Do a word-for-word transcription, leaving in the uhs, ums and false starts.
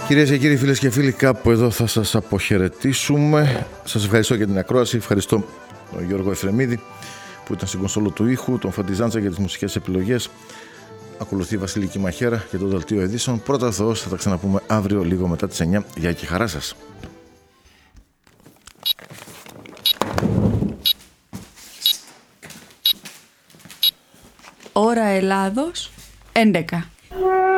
Κυρίες και κύριοι, φίλες και φίλοι, κάπου εδώ θα σας αποχαιρετήσουμε. Σας ευχαριστώ για την ακρόαση. Ευχαριστώ τον Γιώργο Εφρεμίδη που ήταν στην κονσόλο του ήχου, τον Φωτιζάντσα για τις μουσικές επιλογές. Ακολουθεί η Βασιλική Μαχαίρα για το δελτίο ειδήσεων. Πρώτα Θεός, θα τα ξαναπούμε αύριο λίγο μετά τις εννιά. Γεια και χαρά σας. Ώρα Ελλάδος έντεκα.